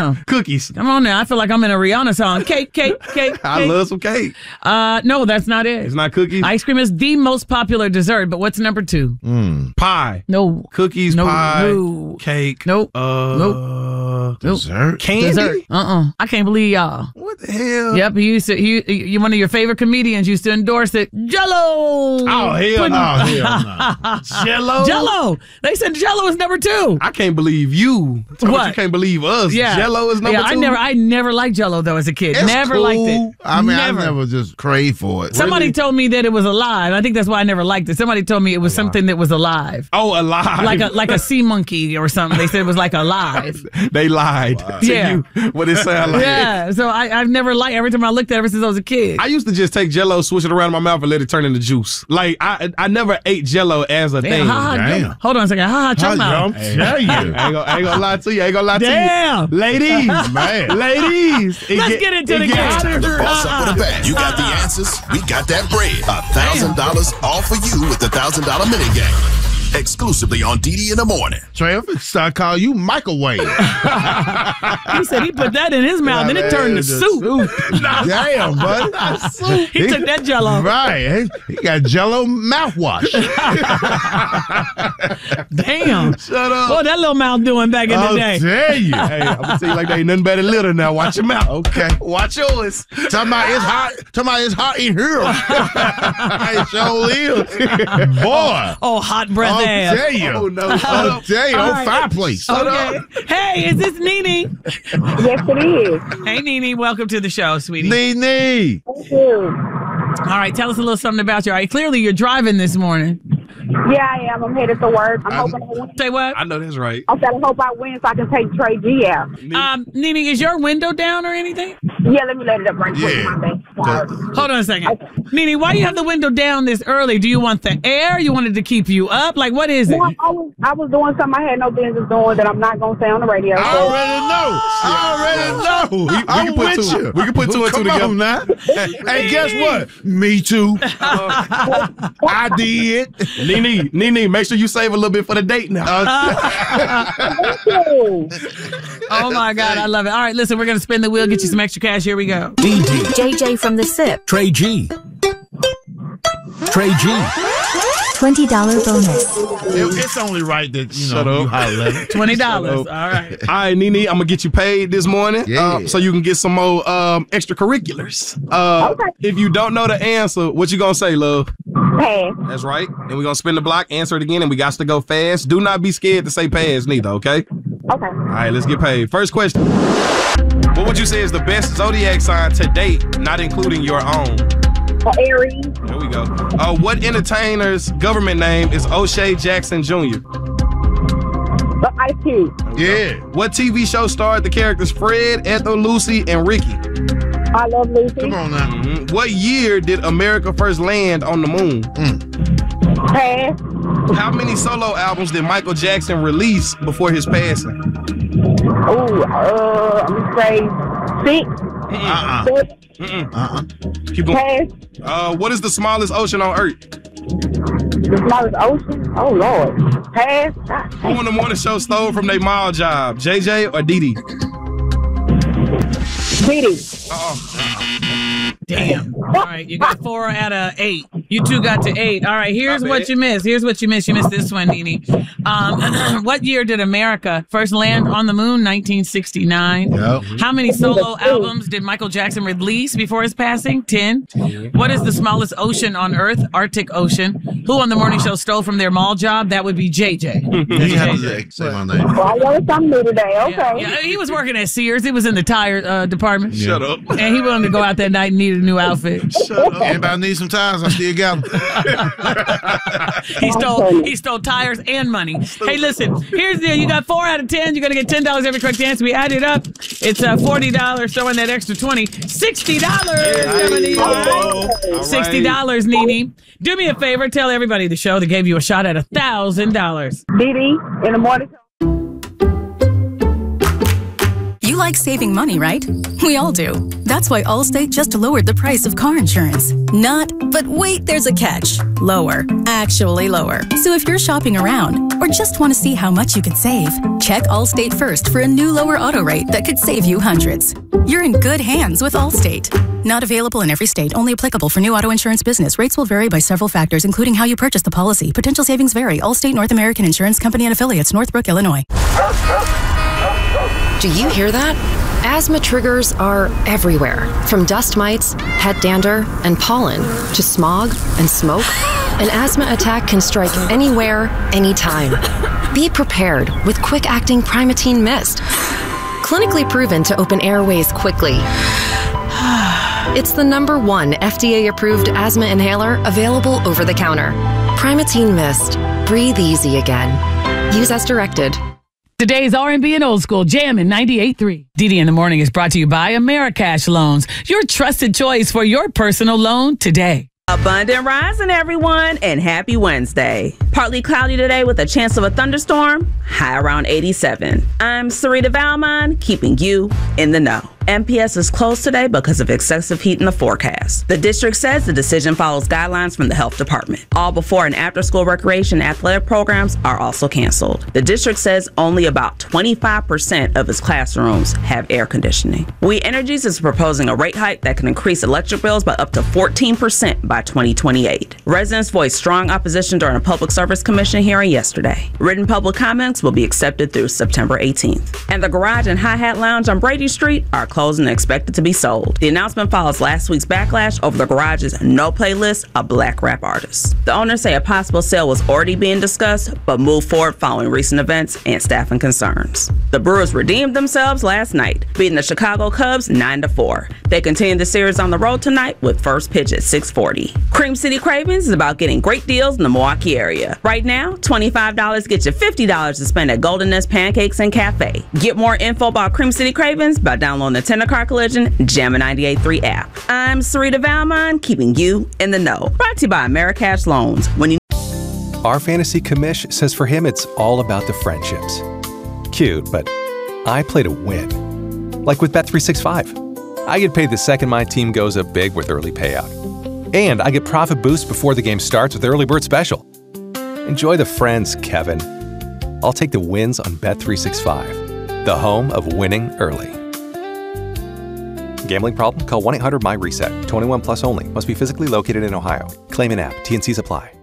Damn. Cookies. Come on now. I feel like I'm in a Rihanna song. Cake. I love some cake. No, that's not it. It's not cookies? Ice cream is the most popular dessert, but what's number 2? Pie. No. Cookies, pie, no. cake. Nope. Dessert? Candy? Dessert. I can't believe y'all. What the hell? Yep, you one of your favorite comedians used to endorse it. Jell-O. Oh, hell no. Jell-O? Jell-O. They said Jell-O is number 2. I can't believe you. What? You can't believe us. Yeah. Jell-O is number 2? I never liked Jell-O though as a kid. It's never cool. liked it. I mean, never. I never just craved for it. Somebody told me that it was alive. I think that's why I never liked it. Somebody told me it was something that was alive. Oh, alive. Like a sea monkey or something. They said it was like alive. They lied to you. What it sound like. Yeah. So I've never liked every time I looked at it ever since I was a kid. I used to just take Jell-O, swish it around in my mouth, and let it turn into juice. Like I never ate Jell-O as a thing. Damn. Hold on a second. Choke mouth. Tell you. I ain't gonna lie to you. Damn. Ladies. Man. Ladies. Let's get into the game. The boss up with a bag. You got the answers. We got that bread. $1,000 all for you with the $1,000 minigame. Exclusively on DD in the Morning. Trey, I'm gonna start calling you microwave. He said he put that in his mouth, then it turned to soup. Damn, buddy. He took that Jell-O. Right. He got Jell-O mouthwash. Damn. Shut up. What that little mouth doing back in the day? I'll tell you. Hey, I'm gonna tell you like they ain't nothing better little now. Watch your mouth. Okay. Watch yours. Talking about it's hot in here. It sure is. Boy. Oh, hot breath I'll ass. tell you. Oh, no. I'll tell you. All On right. fireplace. Okay. Hey, is this Nene? Yes, it is. Hey, Nene. Welcome to the show, sweetie. Nee. Thank you. All right. Tell us a little something about you. All right. Clearly, you're driving this morning. Yeah, I am. I'm headed to work. I'm hoping I win. Say what? I know that's right. I hope I win so I can take Trey G out. Nene, is your window down or anything? Yeah, let me let it up right quick. Yeah. My bad. Hold on a second. Nene, why do you have the window down this early? Do you want the air? You wanted to keep you up? Like, what is it? Well, I was doing something I had no business doing that I'm not going to say on the radio. I So. already know. I'm can put with two- you. we can put two and two Come together. on now. Hey, guess what? Me too. I did. Nene, make sure you save a little bit for the date now. Thank you. Oh, my God. I love it. All right, listen, we're going to spin the wheel, get you some extra cash. Here we go. JJ from the SIP. Trey G. Trey G. $20 bonus. It's only right that, Shut up. you holler. $20. All right. All right, Nene, I'm gonna get you paid this morning, Yeah. so you can get some more extracurriculars. Okay. If you don't know the answer, what you gonna say, love? Pass. That's right. And we're gonna spin the block, answer it again, and we got to go fast. Do not be scared to say pass neither, okay? Okay. All right, let's get paid. First question. What would you say is the best zodiac sign to date, not including your own? Aries. There we go. What entertainer's government name is O'Shea Jackson Jr.? Ice Cube. Yeah. What TV show starred the characters Fred, Ethel, Lucy, and Ricky? I love Lucy. Come on now. What year did America first land on the moon? Pass. How many solo albums did Michael Jackson release before his passing? Ooh, I'm going to say 6. Keep going. Pass. What is the smallest ocean on Earth? The smallest ocean? Oh, Lord. Pass. Who on the morning show stole from their mall job? JJ or Dee Dee? Diddy. Damn. All right, you got 4 out of 8. You two got to 8. All right, here's what you missed. You missed this one, Nene. What year did America first land on the moon? 1969. Yep. How many solo albums did Michael Jackson release before his passing? 10. What is the smallest ocean on Earth? Arctic Ocean. Who on the morning show stole from their mall job? That would be JJ. That's JJ. Say my name. Well, I learned something new today. Okay. Yeah, he was working at Sears. He was in the tire department. Shut up. And he wanted to go out that night and needed a new outfit. Shut up. Anybody need some tires? I still got them. He stole tires and money. Hey, listen, here's the deal. You got 4 out of 10. You're going to get $10 every correct answer. We add it up. It's $40. Throw in that extra 20. $60. $60, Nene. Do me a favor. Tell everybody the show that gave you a shot at $1,000. Diddy in the morning. You like saving money, right? We all do. That's why Allstate just lowered the price of car insurance. But wait, there's a catch. Lower. Actually lower. So if you're shopping around or just want to see how much you could save, check Allstate first for a new lower auto rate that could save you hundreds. You're in good hands with Allstate. Not available in every state. Only applicable for new auto insurance business. Rates will vary by several factors, including how you purchase the policy. Potential savings vary. Allstate North American Insurance Company and Affiliates, Northbrook, Illinois. Do you hear that? Asthma triggers are everywhere, from dust mites, head dander, and pollen, to smog and smoke. An asthma attack can strike anywhere, anytime. Be prepared with quick-acting Primatene Mist. Clinically proven to open airways quickly. It's the #1 FDA-approved asthma inhaler available over the counter. Primatene Mist. Breathe easy again. Use as directed. Today's R&B and Old School Jammin' 98.3. Didi in the Morning is brought to you by Americash Loans, your trusted choice for your personal loan today. Abundant rising, everyone, and happy Wednesday. Partly cloudy today with a chance of a thunderstorm, high around 87. I'm Sarita Valmon, keeping you in the know. MPS is closed today because of excessive heat in the forecast. The district says the decision follows guidelines from the health department. All before and after school recreation athletic programs are also canceled. The district says only about 25% of its classrooms have air conditioning. We Energies is proposing a rate hike that can increase electric bills by up to 14% by 2028. Residents voiced strong opposition during a Public Service Commission hearing yesterday. Written public comments will be accepted through September 18th. And the Garage and Hi-Hat Lounge on Brady Street are closed and expected to be sold. The announcement follows last week's backlash over the Garage's no playlist of black rap artists. The owners say a possible sale was already being discussed, but moved forward following recent events and staffing concerns. The Brewers redeemed themselves last night, beating the Chicago Cubs 9-4. They continue the series on the road tonight with first pitch at 6:40. Cream City Cravings is about getting great deals in the Milwaukee area. Right now, $25 gets you $50 to spend at Golden Nest Pancakes and Cafe. Get more info about Cream City Cravings by downloading the Tendercar Collision Jammin' 98.3 app. I'm Sarita Valmon, keeping you in the know. Brought to you by Americash Loans. Our fantasy commish says for him it's all about the friendships. Cute, but I play to win. Like with Bet365. I get paid the second my team goes up big with early payout. And I get profit boosts before the game starts with Early Bird Special. Enjoy the friends, Kevin. I'll take the wins on Bet365, the home of winning early. Gambling problem? Call 1-800-MY-RESET. 21 plus only. Must be physically located in Ohio. Claim in app. T&Cs apply.